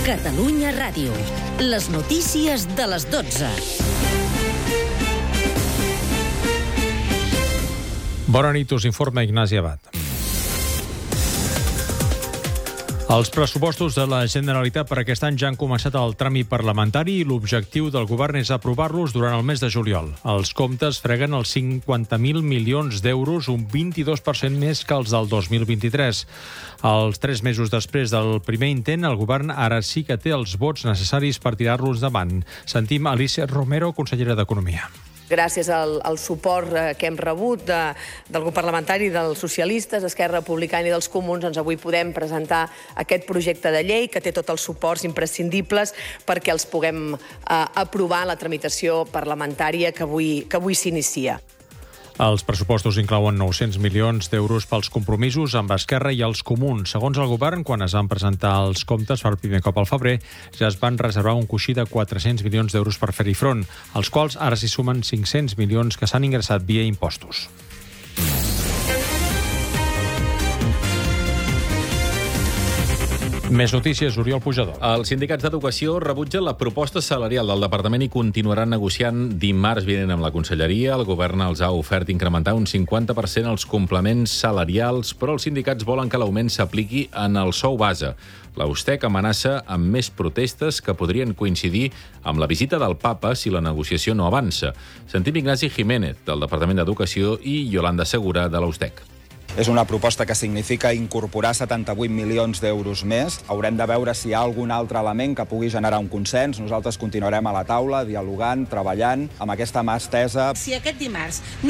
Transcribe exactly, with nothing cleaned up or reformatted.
Catalunya Ràdio. Les notícies de les dotze. Bona nit, us informa Ignasi Abad. Els pressupostos de la Generalitat per aquest any ja han començat el tràmit parlamentari i l'objectiu del govern és aprovar-los durant el mes de juliol. Els comptes freguen els cinquanta mil milions d'euros, un vint-i-dos per cent més que els del dos mil vint-i-tres. Els tres mesos després del primer intent, el govern ara sí que té els vots necessaris per tirar-los endavant. Sentim Alícia Romero, consellera d'Economia. Gràcies al, al suport que hem rebut de, del grup parlamentari dels socialistes, Esquerra Republicana i dels Comuns, doncs avui podem presentar aquest projecte de llei que té tots els suports imprescindibles perquè els puguem eh, aprovar la tramitació parlamentària que avui, que avui s'inicia. Els pressupostos inclouen nou-cents milions d'euros pels compromisos amb Esquerra i els Comuns. Segons el govern, quan es van presentar els comptes per primer cop al febrer, ja es van reservar un coixí de quatre-cents milions d'euros per fer-hi front, als quals ara s'hi sumen cinc-cents milions que s'han ingressat via impostos. Més notícies, Oriol Pujador. Els sindicats d'Educació rebutgen la proposta salarial del departament i continuaran negociant dimarts vinent amb la Conselleria. El govern els ha ofert incrementar un cinquanta per cent els complements salarials, però els sindicats volen que l'augment s'apliqui en el sou base. La USTEC amenaça amb més protestes que podrien coincidir amb la visita del papa si la negociació no avança. Sentim Ignasi Jiménez, del Departament d'Educació, i Yolanda Segura, de la USTEC. És una proposta que significa incorporar setanta-vuit milions d'euros més. Haurem de veure si hi ha algun altre element que pugui generar un consens. Nosaltres continuarem a la taula, dialogant, treballant, amb aquesta mà estesa. Si aquest dimarts no